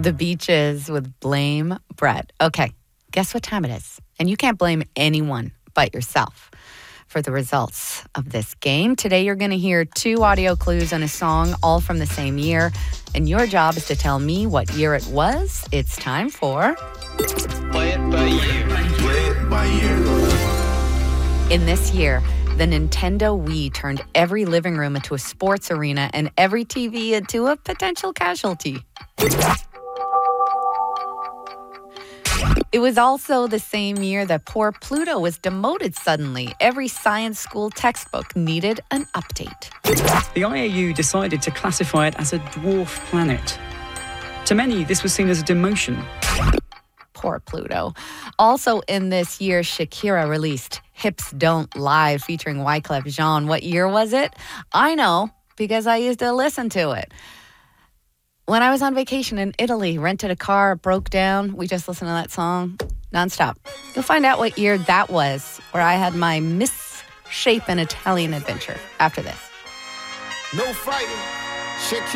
The Beaches with Blame Brett. Okay, guess what time it is? And you can't blame anyone but yourself for the results of this game. Today you're going to hear 2 audio clues and a song, all from the same year. And your job is to tell me what year it was. It's time for... Play it by ear. Play it by ear. In this year, the Nintendo Wii turned every living room into a sports arena and every TV into a potential casualty. It was also the same year that poor Pluto was demoted suddenly. Every science school textbook needed an update. The IAU decided to classify it as a dwarf planet. To many, this was seen as a demotion. Poor Pluto. Also in this year, Shakira released Hips Don't Lie featuring Wyclef Jean. What year was it? I know because I used to listen to it. When I was on vacation in Italy, rented a car, broke down. We just listened to that song nonstop. You'll find out what year that was, where I had my misshapen Italian adventure after this. No fighting.